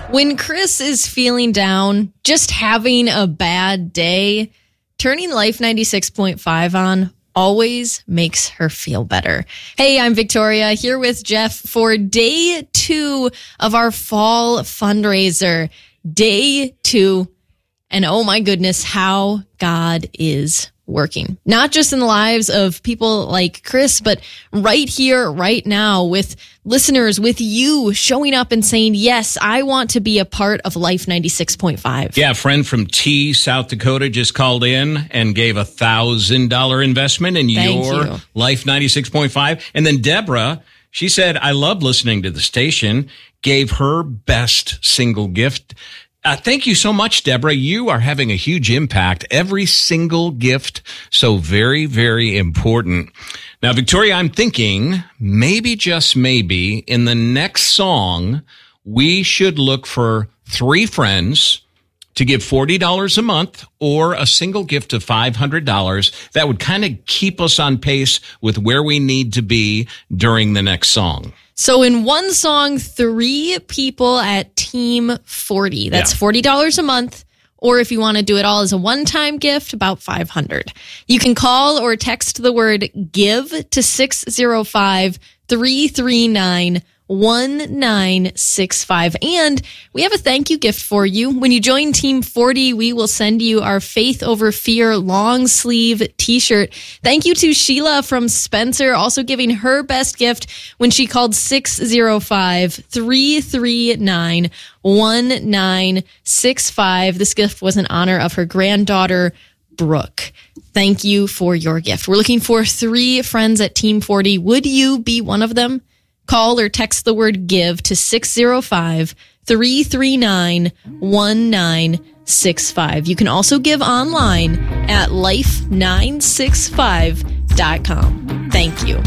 When Chris is feeling down, just having a bad day, turning Life 96.5 on always makes her feel better. Hey, I'm Victoria here with Jeff for day 2 of our fall fundraiser. Day 2. And oh my goodness, how God is working. Not just in the lives of people like Chris, but right here, right now with listeners, with you showing up and saying, yes, I want to be a part of Life 96.5. Yeah, a friend from T, South Dakota just called in and gave $1,000 investment in your Life 96.5. And then Deborah, she said, I love listening to the station, gave her best single gift. Thank you so much, Deborah. You are having a huge impact. Every single gift, so very, very important. Now, Victoria, I'm thinking maybe, just maybe, in the next song, we should look for 3 friends to give $40 a month or a single gift of $500. That would kind of keep us on pace with where we need to be during the next song. So in one song, 3 people at Team 40. That's $40 a month. Or if you want to do it all as a one-time gift, about $500. You can call or text the word GIVE to 605-339-1965. And we have a thank you gift for you. When you join Team 40, we will send you our Faith Over Fear long sleeve t-shirt. Thank you to Sheila from Spencer, also giving her best gift when she called 605-339-1965. This gift was in honor of her granddaughter, Brooke. Thank you for your gift. We're looking for 3 friends at Team 40. Would you be one of them? Call or text the word GIVE to 605-339-1965. You can also give online at life965.com. Thank you.